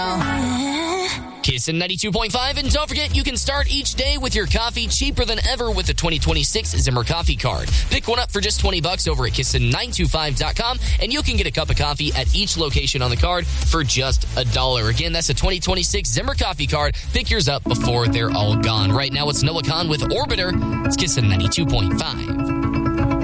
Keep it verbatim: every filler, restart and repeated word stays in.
Kissin' ninety-two point five, and don't forget, you can start each day with your coffee cheaper than ever with the twenty twenty-six Zimmer Coffee Card. Pick one up for just twenty bucks over at kissin nine two five dot com, and you can get a cup of coffee at each location on the card for just a dollar. Again, that's a twenty twenty-six Zimmer Coffee Card. Pick yours up before they're all gone. Right now, it's Noah Kahn with Orbiter. It's Kissin' ninety-two point five.